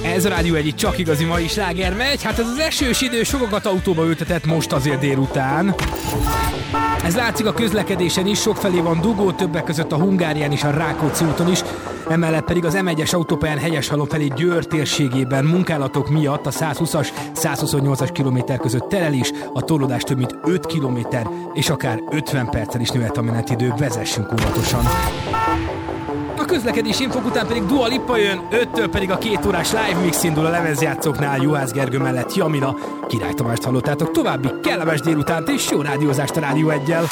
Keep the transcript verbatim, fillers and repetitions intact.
Ez a Rádió egy csak igazi mai sláger megy. Hát ez az esős idő sokakat autóba ültetett most azért délután. Ez látszik a közlekedésen is, sokfelé van dugó, többek között a Hungárián és a Rákóczi úton is. Emellett pedig az M egyes autópályán Hegyeshalom felé Győr térségében munkálatok miatt a százhúszas, százhuszonnyolcas kilométer között terelés, a torlódás több mint öt kilométer, és akár ötven perccel is nőhet a menetidő, vezessünk óvatosan. A közlekedési infok után pedig Dua Lipa jön, öttől pedig a két órás live mix indul a lemezjátszóknál Juhász Gergő mellett Jamina. Király Tamást hallottátok, további kellemes délutánt és jó rádiózást a Rádió eggyel.